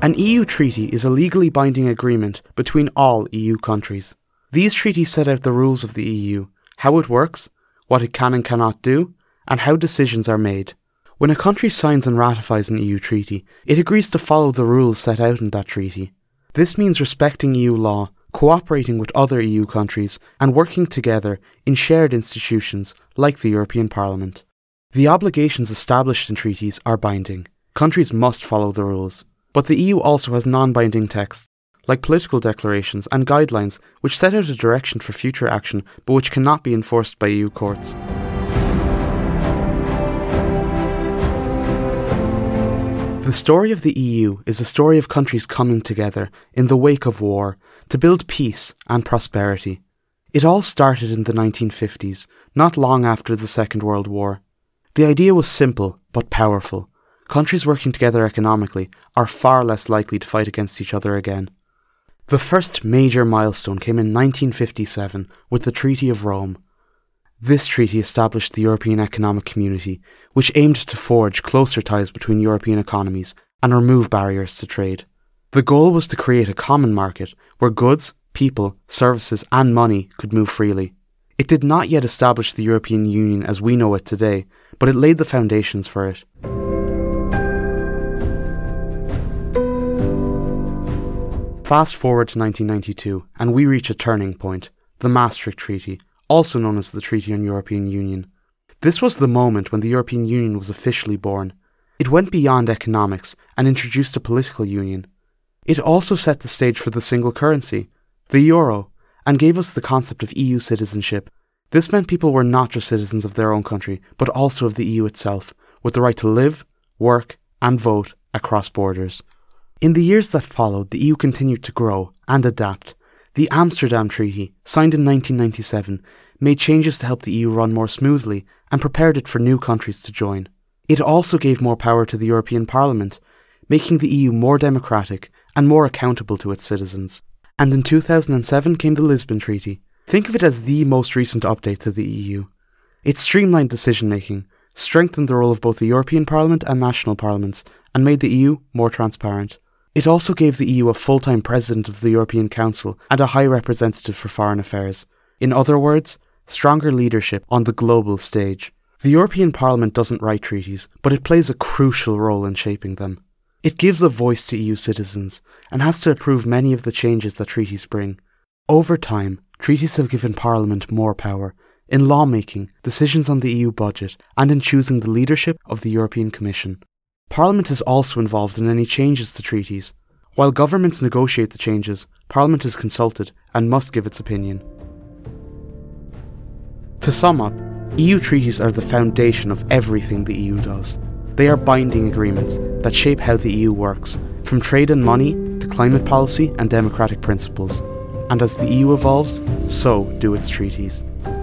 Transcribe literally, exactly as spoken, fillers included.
An E U treaty is a legally binding agreement between all E U countries. These treaties set out the rules of the E U, how it works, what it can and cannot do, and how decisions are made. When a country signs and ratifies an E U treaty, it agrees to follow the rules set out in that treaty. This means respecting E U law, cooperating with other E U countries, and working together in shared institutions like the European Parliament. The obligations established in treaties are binding. Countries must follow the rules. But the E U also has non-binding texts, like political declarations and guidelines which set out a direction for future action but which cannot be enforced by E U courts. The story of the E U is a story of countries coming together in the wake of war to build peace and prosperity. It all started in the nineteen fifties, not long after the Second World War. The idea was simple but powerful. Countries working together economically are far less likely to fight against each other again. The first major milestone came in nineteen fifty-seven with the Treaty of Rome. This treaty established the European Economic Community, which aimed to forge closer ties between European economies and remove barriers to trade. The goal was to create a common market where goods, people, services and money could move freely. It did not yet establish the European Union as we know it today, but it laid the foundations for it. Fast forward to nineteen ninety-two, and we reach a turning point, the Maastricht Treaty, also known as the Treaty on European Union. This was the moment when the European Union was officially born. It went beyond economics and introduced a political union. It also set the stage for the single currency, the euro, and gave us the concept of E U citizenship. This meant people were not just citizens of their own country, but also of the E U itself, with the right to live, work, and vote across borders. In the years that followed, the E U continued to grow and adapt. The Amsterdam Treaty, signed in nineteen ninety-seven, made changes to help the E U run more smoothly and prepared it for new countries to join. It also gave more power to the European Parliament, making the E U more democratic and more accountable to its citizens. And in two thousand seven came the Lisbon Treaty. Think of it as the most recent update to the E U. It streamlined decision-making, strengthened the role of both the European Parliament and national parliaments, and made the E U more transparent. It also gave the E U a full-time president of the European Council and a high representative for foreign affairs. In other words, stronger leadership on the global stage. The European Parliament doesn't write treaties, but it plays a crucial role in shaping them. It gives a voice to E U citizens and has to approve many of the changes that treaties bring. Over time, treaties have given Parliament more power in lawmaking, decisions on the E U budget, and in choosing the leadership of the European Commission. Parliament is also involved in any changes to treaties. While governments negotiate the changes, Parliament is consulted and must give its opinion. To sum up, E U treaties are the foundation of everything the E U does. They are binding agreements that shape how the E U works, from trade and money to climate policy and democratic principles. And as the E U evolves, so do its treaties.